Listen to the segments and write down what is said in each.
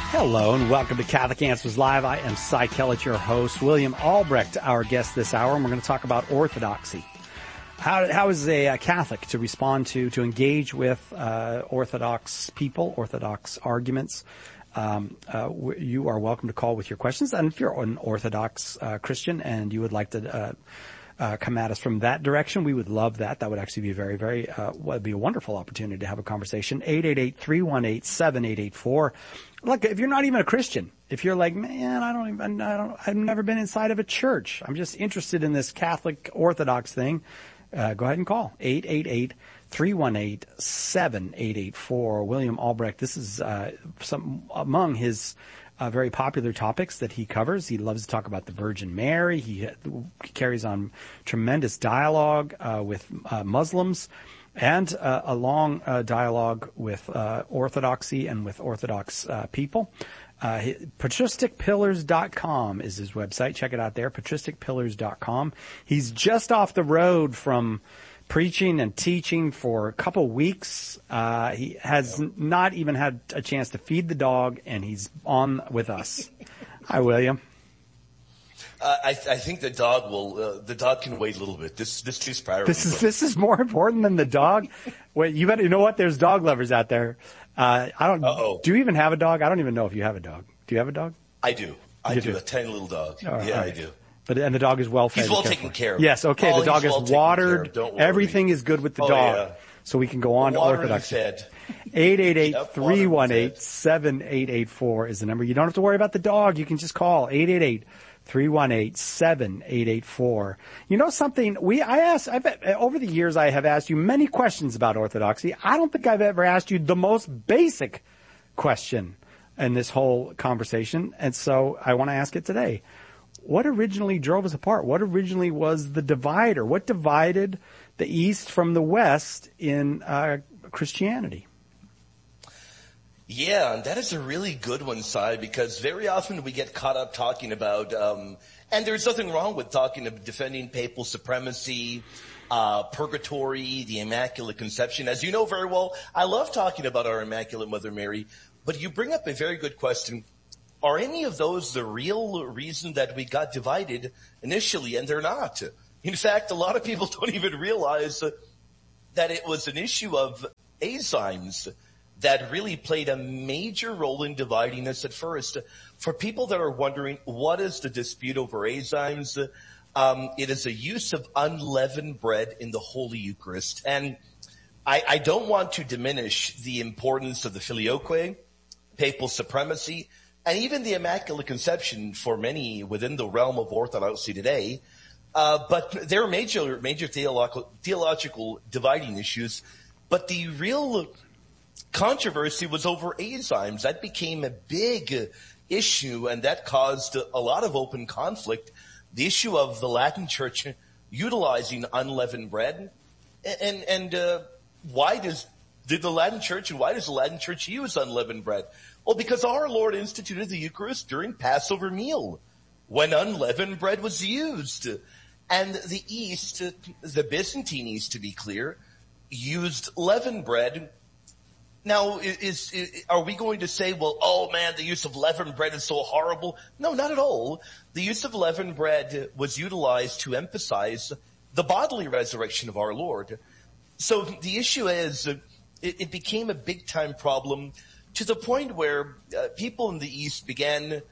Hello and welcome to Catholic Answers Live. I am Cy Kellett, your host. William Albrecht, our guest this hour, and we're going to talk about orthodoxy. How is a Catholic to respond to engage with Orthodox people, Orthodox arguments? You are welcome to call with your questions. And if you're an Orthodox Christian and you would like to come at us from that direction, we would love that. That would actually be would be a wonderful opportunity to have a conversation. 888-318-7884. Look, if you're not even a Christian, if you're like, man, I've never been inside of a church. I'm just interested in this Catholic Orthodox thing. Go ahead and call 888-318-7884. William Albrecht, this is some among his very popular topics that he covers. He loves to talk about the Virgin Mary. He carries on tremendous dialogue with Muslims and a long dialogue with Orthodoxy and with Orthodox people. PatristicPillars.com is his website. Check it out there, PatristicPillars.com. He's just off the road from preaching and teaching for a couple weeks. He has not even had a chance to feed the dog, and he's on with us. Hi, William. I think the dog can wait a little bit. This is priority. This is more important than the dog. Wait, you know what? There's dog lovers out there. Do you even have a dog? I don't even know if you have a dog. Do you have a dog? I do. I do. A tiny little dog. Right. I do. And the dog is well fed. He's well taken care of. Yes, okay. The dog is watered. Everything is good with the dog. Yeah. So we can go on to Orthodox. 888-318-7884 is the number. You don't have to worry about the dog. You can just call 888-318-7884. You know something? Over the years, I have asked you many questions about Orthodoxy. I don't think I've ever asked you the most basic question in this whole conversation. And so I want to ask it today. What originally drove us apart? What originally was the divider? What divided the East from the West in Christianity? Yeah, and that is a really good one, Cy, because very often we get caught up talking about, and there's nothing wrong with talking of defending papal supremacy, purgatory, the Immaculate Conception. As you know very well, I love talking about our Immaculate Mother Mary, but you bring up a very good question. Are any of those the real reason that we got divided initially? And they're not. In fact, a lot of people don't even realize that it was an issue of enzymes that really played a major role in dividing us at first. For people that are wondering, what is the dispute over enzymes? It is a use of unleavened bread in the Holy Eucharist. And I don't want to diminish the importance of the filioque, papal supremacy, and even the Immaculate Conception for many within the realm of Orthodoxy today. But there are major theological dividing issues. But the real controversy was over enzymes. That became a big issue, and that caused a lot of open conflict. The issue of the Latin Church utilizing unleavened bread, and why does the Latin Church use unleavened bread? Well, because our Lord instituted the Eucharist during Passover meal, when unleavened bread was used. And the East, the Byzantine East to be clear, used leavened bread. Now, are we going to say, well, oh man, the use of leavened bread is so horrible? No, not at all. The use of leavened bread was utilized to emphasize the bodily resurrection of our Lord. So the issue is, it became a big time problem to the point where people in the East began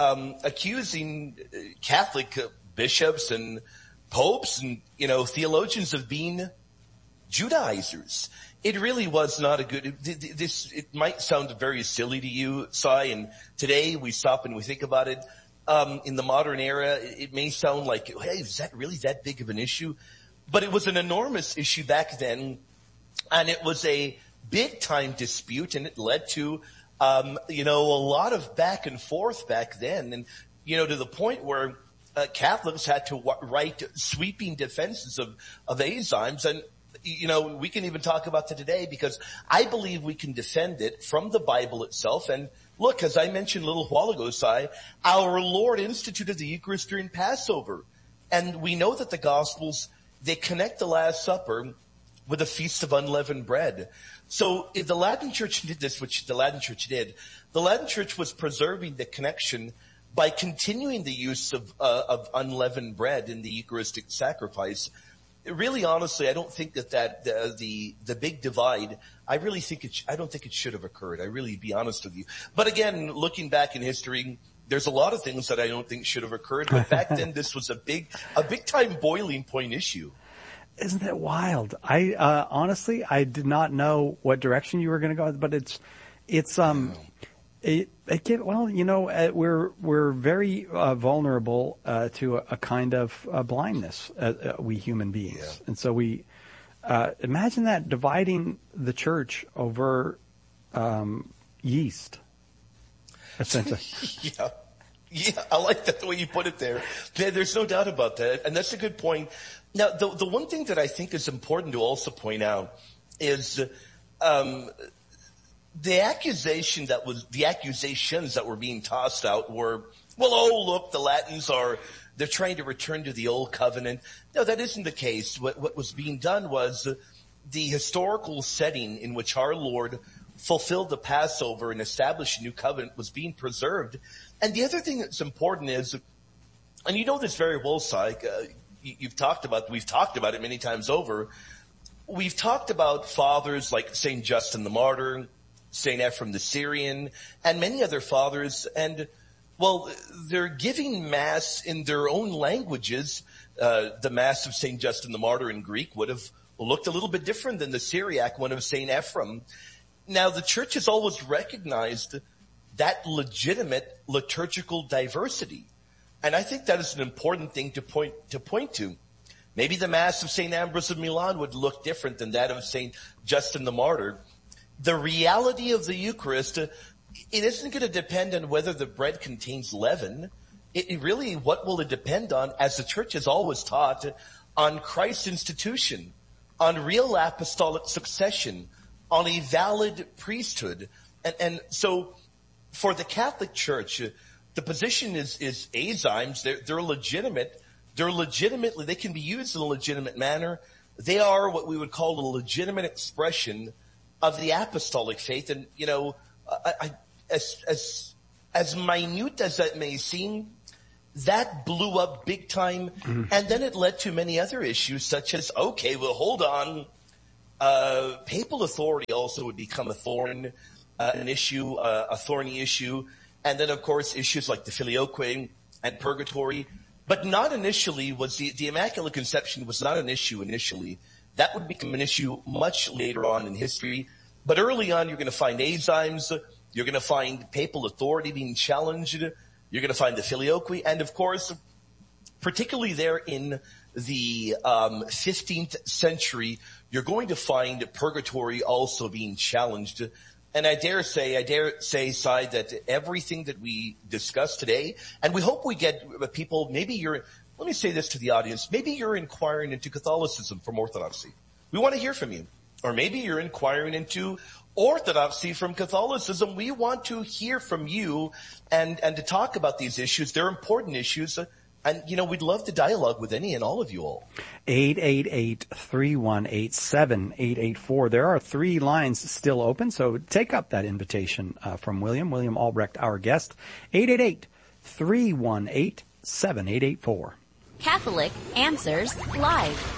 accusing Catholic bishops and popes and, theologians of being Judaizers. It really was not a good, it might sound very silly to you, Cy, and today we stop and we think about it. In the modern era, it may sound like, hey, is that really that big of an issue? But it was an enormous issue back then, and it was a big time dispute, and it led to, a lot of back and forth back then, and, to the point where Catholics had to write sweeping defenses of enzymes, and we can even talk about that today because I believe we can defend it from the Bible itself. And look, as I mentioned a little while ago, Cy, our Lord instituted the Eucharist during Passover. And we know that the Gospels, they connect the Last Supper with a feast of unleavened bread. So if the Latin Church did this, which the Latin Church did, the Latin Church was preserving the connection by continuing the use of unleavened bread in the Eucharistic sacrifice. Really, honestly, I don't think that the big divide, I don't think it should have occurred. I really, be honest with you. But again, looking back in history, there's a lot of things that I don't think should have occurred. But back then, this was a big time boiling point issue. Isn't that wild? Honestly, I did not know what direction you were going to go, but we're very vulnerable to a kind of blindness, we human beings. Yeah. And so we imagine that dividing the church over yeast, essentially. Yeah, I like that the way you put it there. There's no doubt about that, and that's a good point. Now, the one thing that I think is important to also point out is the accusations that were being tossed out were, well, look, the Latins they're trying to return to the old covenant. No, that isn't the case. What was being done was the historical setting in which our Lord fulfilled the Passover and established a new covenant was being preserved. And the other thing that's important is, and you know this very well, Syke, we've talked about it many times over. We've talked about fathers like St. Justin the Martyr, St. Ephraim the Syrian, and many other fathers, and, well, they're giving Mass in their own languages. The Mass of St. Justin the Martyr in Greek would have looked a little bit different than the Syriac one of St. Ephraim. Now, the Church has always recognized that legitimate liturgical diversity. And I think that is an important thing to point to. Maybe the Mass of St. Ambrose of Milan would look different than that of St. Justin the Martyr. The reality of the Eucharist, it isn't going to depend on whether the bread contains leaven. What will it depend on, as the Church has always taught, on Christ's institution, on real apostolic succession, on a valid priesthood. And so for the Catholic Church, the position is azymes. They're legitimate. They can be used in a legitimate manner. They are what we would call a legitimate expression of the apostolic faith. And, as minute as that may seem, that blew up big time. Mm-hmm. And then it led to many other issues such as, okay, well, hold on. Papal authority also would become a thorny issue. And then, of course, issues like the filioque and purgatory. But not initially was the Immaculate Conception was not an issue initially. That would become an issue much later on in history. But early on, you're going to find azymes. You're going to find papal authority being challenged. You're going to find the filioque. And, of course, particularly there in the 15th century, you're going to find purgatory also being challenged. And I dare say, Sy, that everything that we discussed today, and we hope we get people, let me say this to the audience, maybe you're inquiring into Catholicism from Orthodoxy. We want to hear from you. Or maybe you're inquiring into Orthodoxy from Catholicism. We want to hear from you and to talk about these issues. They're important issues. And, we'd love to dialogue with any and all of you all. 888-318-7884. There are 3 lines still open, so take up that invitation from William Albrecht, our guest. 888-318-7884. Catholic Answers Live.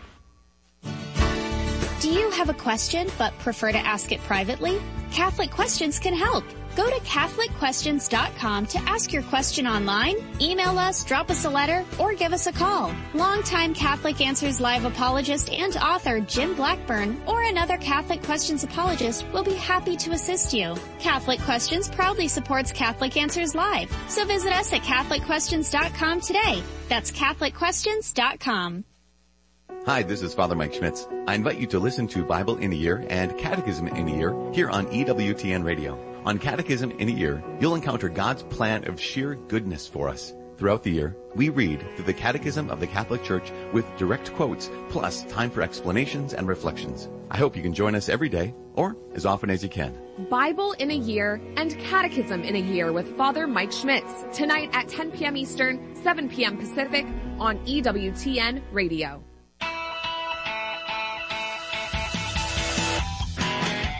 Do you have a question but prefer to ask it privately? Catholic Questions can help. Go to CatholicQuestions.com to ask your question online, email us, drop us a letter, or give us a call. Longtime Catholic Answers Live apologist and author Jim Blackburn or another Catholic Questions apologist will be happy to assist you. Catholic Questions proudly supports Catholic Answers Live, so visit us at CatholicQuestions.com today. That's CatholicQuestions.com. Hi, this is Father Mike Schmitz. I invite you to listen to Bible in a Year and Catechism in a Year here on EWTN Radio. On Catechism in a Year, you'll encounter God's plan of sheer goodness for us. Throughout the year, we read through the Catechism of the Catholic Church with direct quotes, plus time for explanations and reflections. I hope you can join us every day, or as often as you can. Bible in a Year and Catechism in a Year with Father Mike Schmitz, tonight at 10 p.m. Eastern, 7 p.m. Pacific, on EWTN Radio.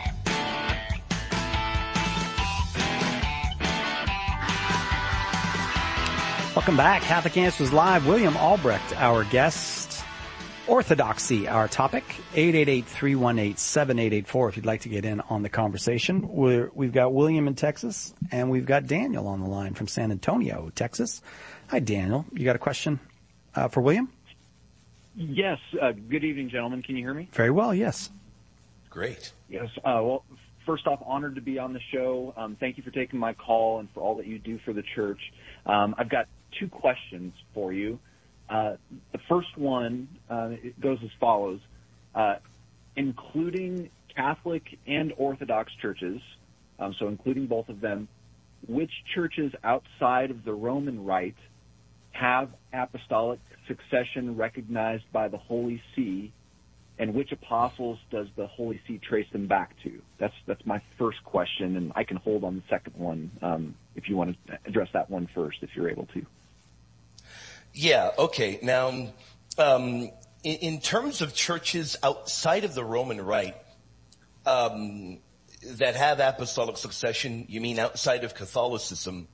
Welcome back. Catholic Answers Live. William Albrecht, our guest. Orthodoxy, our topic. 888-318-7884 if you'd like to get in on the conversation. We've got William in Texas, and we've got Daniel on the line from San Antonio, Texas. Hi, Daniel. You got a question for William? Yes. Good evening, gentlemen. Can you hear me? Very well, yes. Great. Yes. Well, first off, honored to be on the show. Thank you for taking my call and for all that you do for the church. I've got two questions for you. The first one, it goes as follows. Including Catholic and Orthodox churches, so including both of them, which churches outside of the Roman Rite have apostolic succession recognized by the Holy See, and which apostles does the Holy See trace them back to? That's my first question, and I can hold on the second one if you want to address that one first, if you're able to. Yeah, okay. Now, in terms of churches outside of the Roman Rite that have apostolic succession, you mean outside of Catholicism,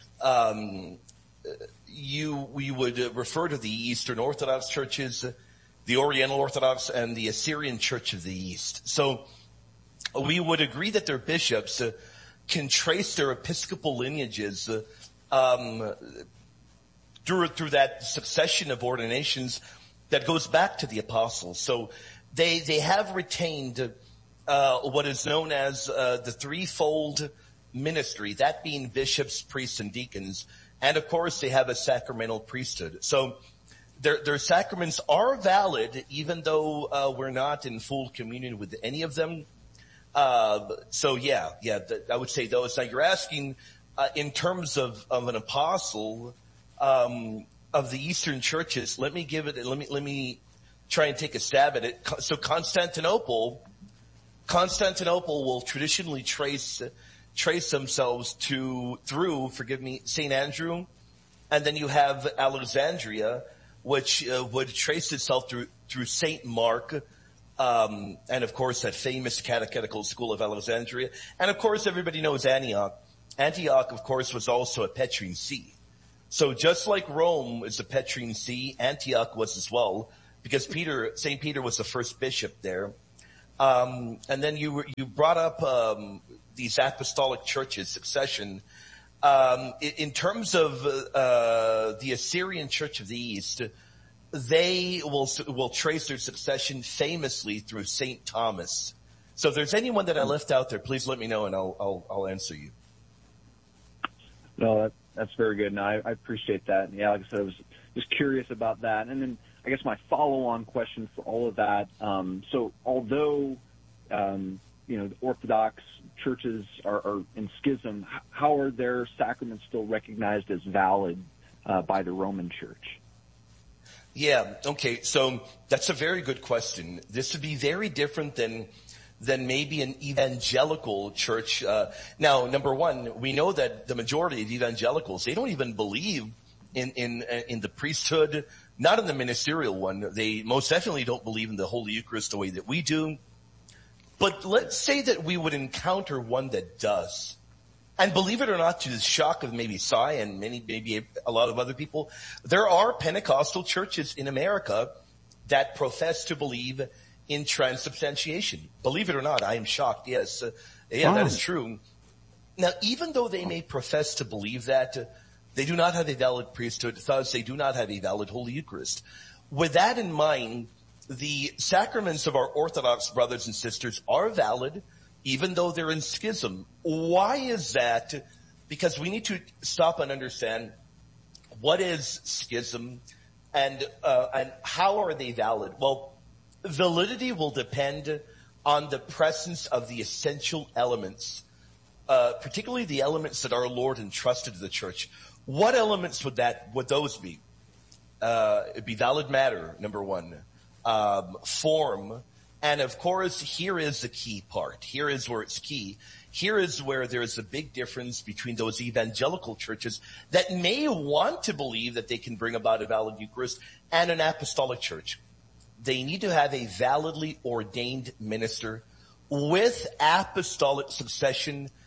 we would refer to the Eastern Orthodox churches, the Oriental Orthodox, and the Assyrian Church of the East. So we would agree that their bishops can trace their episcopal lineages through that succession of ordinations that goes back to the apostles. So they have retained what is known as the threefold ministry, that being bishops, priests, and deacons. And of course, they have a sacramental priesthood. So their sacraments are valid, even though we're not in full communion with any of them. I would say those. Now you're asking in terms of an apostle of the Eastern churches. Let me try and take a stab at it. So Constantinople will traditionally trace themselves through St. Andrew, and then you have Alexandria, which would trace itself through St. Mark, and of course that famous catechetical school of Alexandria, and of course everybody knows Antioch. Antioch, of course, was also a Petrine see. So just like Rome is a Petrine see, Antioch was as well, because St. Peter was the first bishop there. And then you brought up these apostolic churches, succession. In terms of the Assyrian Church of the East, they will trace their succession famously through St. Thomas. So if there's anyone that I left out there, please let me know and I'll answer you. No, that's very good, and I appreciate that. And yeah, like I said, I was just curious about that. And then I guess my follow-on question for all of that, so although, the Orthodox churches are in schism, how are their sacraments still recognized as valid by the Roman Church? Yeah, okay, so that's a very good question. This would be very different than maybe an evangelical church. Now, number one, we know that the majority of evangelicals, they don't even believe in the priesthood, not in the ministerial one. They most definitely don't believe in the Holy Eucharist the way that we do. But let's say that we would encounter one that does. And believe it or not, to the shock of maybe Cy and maybe a lot of other people, there are Pentecostal churches in America that profess to believe in transubstantiation. Believe it or not, I am shocked. Yes. That is true. Now, even though they may profess to believe that, they do not have a valid priesthood, thus they do not have a valid Holy Eucharist. With that in mind, the sacraments of our Orthodox brothers and sisters are valid, even though they're in schism. Why is that? Because we need to stop and understand what is schism and how are they valid? Well, validity will depend on the presence of the essential elements, particularly the elements that our Lord entrusted to the church. What elements would those be? It'd be valid matter, number one, form, and of course, here is the key part. Here is where it's key. Here is where there is a big difference between those evangelical churches that may want to believe that they can bring about a valid Eucharist and an apostolic church. They need to have a validly ordained minister with apostolic succession